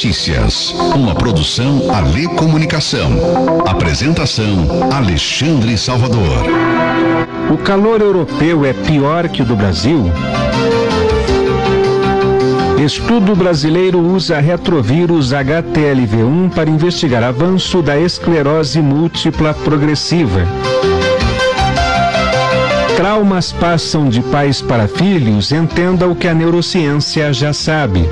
Notícias, uma produção Alê Comunicação. Apresentação Alexandre Salvador. O calor europeu é pior que o do Brasil? Estudo brasileiro usa retrovírus HTLV1 para investigar avanço da esclerose múltipla progressiva. Traumas passam de pais para filhos, entenda o que a neurociência já sabe.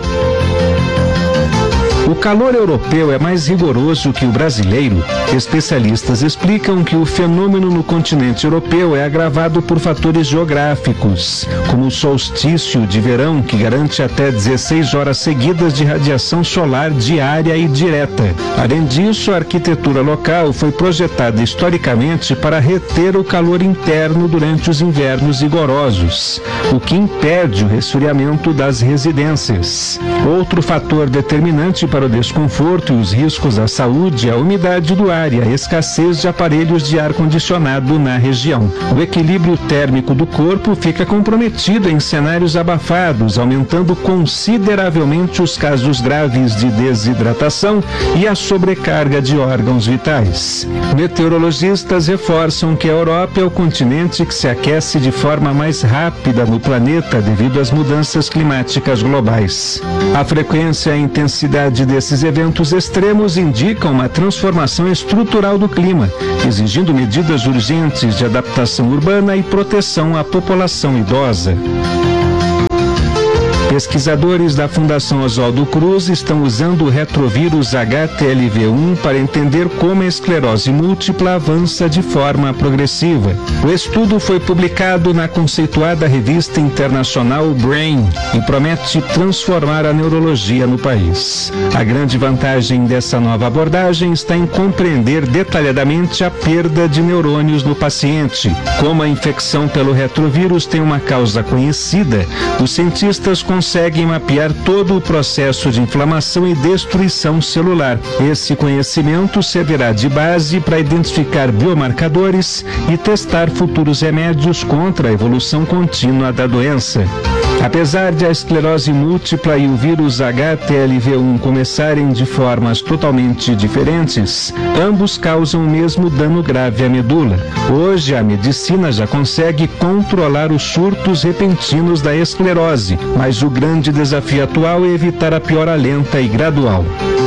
O calor europeu é mais rigoroso que o brasileiro. Especialistas explicam que o fenômeno no continente europeu é agravado por fatores geográficos, como o solstício de verão, que garante até 16 horas seguidas de radiação solar diária e direta. Além disso, a arquitetura local foi projetada historicamente para reter o calor interno durante os invernos rigorosos, o que impede o resfriamento das residências. Outro fator determinante para o desconforto e os riscos à saúde é a umidade do ar e a escassez de aparelhos de ar-condicionado na região. O equilíbrio térmico do corpo fica comprometido em cenários abafados, aumentando consideravelmente os casos graves de desidratação e a sobrecarga de órgãos vitais. Meteorologistas reforçam que a Europa é o continente que se aquece de forma mais rápida no planeta devido às mudanças climáticas globais. A frequência e a intensidade desses eventos extremos indicam uma transformação estrutural do clima, exigindo medidas urgentes de adaptação urbana e proteção à população idosa. Pesquisadores da Fundação Oswaldo Cruz estão usando o retrovírus HTLV1 para entender como a esclerose múltipla avança de forma progressiva. O estudo foi publicado na conceituada revista internacional Brain e promete transformar a neurologia no país. A grande vantagem dessa nova abordagem está em compreender detalhadamente a perda de neurônios no paciente. Como a infecção pelo retrovírus tem uma causa conhecida, os cientistas conseguem mapear todo o processo de inflamação e destruição celular. Esse conhecimento servirá de base para identificar biomarcadores e testar futuros remédios contra a evolução contínua da doença. Apesar de a esclerose múltipla e o vírus HTLV1 começarem de formas totalmente diferentes, ambos causam o mesmo dano grave à medula. Hoje, a medicina já consegue controlar os surtos repentinos da esclerose, mas o grande desafio atual é evitar a piora lenta e gradual.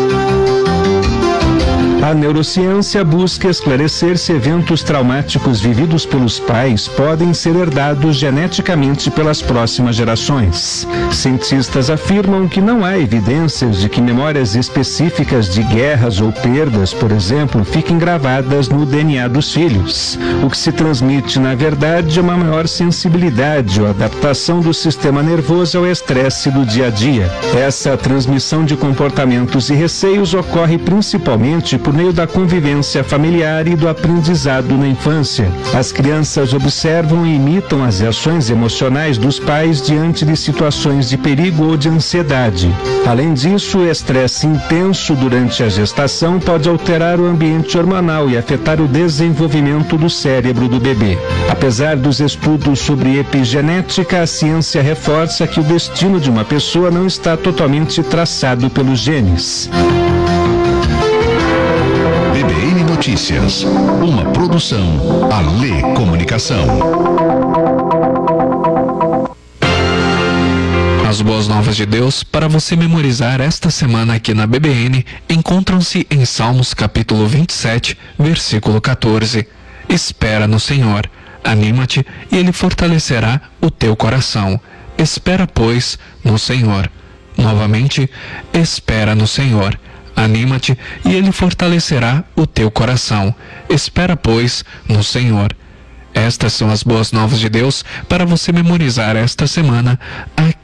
A neurociência busca esclarecer se eventos traumáticos vividos pelos pais podem ser herdados geneticamente pelas próximas gerações. Cientistas afirmam que não há evidências de que memórias específicas de guerras ou perdas, por exemplo, fiquem gravadas no DNA dos filhos. O que se transmite, na verdade, é uma maior sensibilidade ou adaptação do sistema nervoso ao estresse do dia a dia. Essa transmissão de comportamentos e receios ocorre principalmente por meio da convivência familiar e do aprendizado na infância. As crianças observam e imitam as reações emocionais dos pais diante de situações de perigo ou de ansiedade. Além disso, o estresse intenso durante a gestação pode alterar o ambiente hormonal e afetar o desenvolvimento do cérebro do bebê. Apesar dos estudos sobre epigenética, a ciência reforça que o destino de uma pessoa não está totalmente traçado pelos genes. BBN Notícias, uma produção Alê Comunicação. As boas novas de Deus para você memorizar esta semana aqui na BBN encontram-se em Salmos capítulo 27, versículo 14. Espera no Senhor, anima-te e Ele fortalecerá o teu coração. Espera, pois, no Senhor. Novamente, espera no Senhor. Anima-te e Ele fortalecerá o teu coração. Espera, pois, no Senhor. Estas são as boas novas de Deus para você memorizar esta semana aqui